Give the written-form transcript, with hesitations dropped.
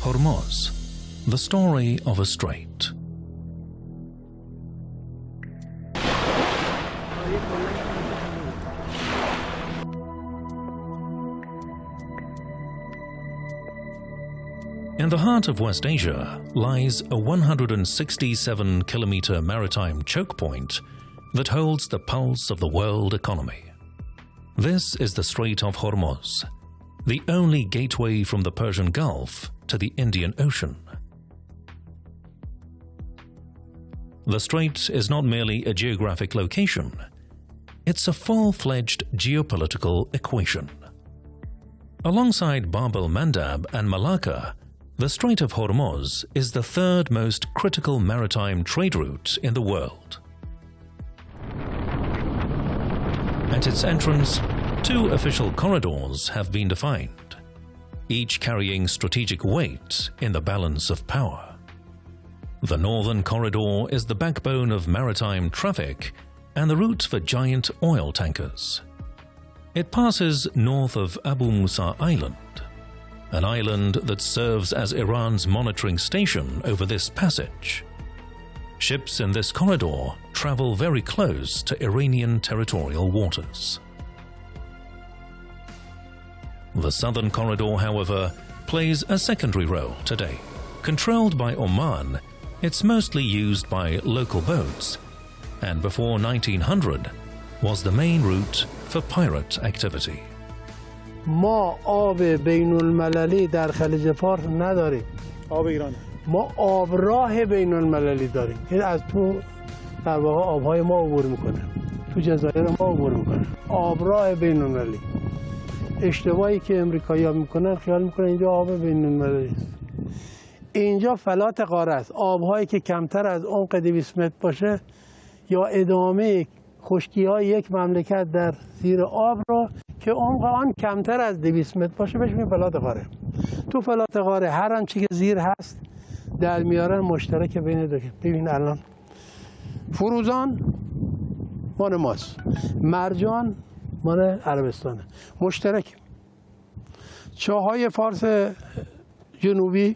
Hormuz, the story of a strait. In the heart of West Asia lies a 167-kilometer maritime choke point that holds the pulse of the world economy. This is the Strait of Hormuz, the only gateway from the Persian Gulf to the Indian Ocean. The strait is not merely a geographic location, it's a full-fledged geopolitical equation. Alongside Bab el-Mandab and Malacca, the Strait of Hormuz is the third most critical maritime trade route in the world. At its entrance, two official corridors have been defined, each carrying strategic weight in the balance of power. The northern corridor is the backbone of maritime traffic and the route for giant oil tankers. It passes north of Abu Musa Island, an island that serves as Iran's monitoring station over this passage. Ships in this corridor travel very close to Iranian territorial waters. The southern corridor, however, plays a secondary role today. Controlled by Oman, it's mostly used by local boats, and before 1900 was the main route for pirate activity. ما آب بین المللی در خلیج فارس نداریم. آب ایرانه. ما آبراه بین المللی داریم. این از تو در واقع آبهای ما عبور میکنه. تو جزایر ما عبور میکنه. آبراه بین المللی. اشتباهی که امریکایی‌ها میکنن خیال میکنن اینجا آب بین المللی است. اینجا فلات قاره است. آبهایی که کمتر از عمق 200 متر باشه یا ادامه خشکی‌های یک مملکت در زیر آب را که عمق آن کمتر از 200 متر باشه بهش میگن فلات قاره. تو فلات قاره هر آنچه که زیر هست در میارن مشترک بین دو. ببین الان فروزان مال ماست، مرجان مال عربستانه، مشترک. چاهای فارس جنوبی